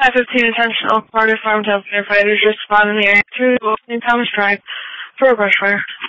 5:15 attention, all Carter Farm Town firefighters respond in the area to New Thomas Drive for a brush fire.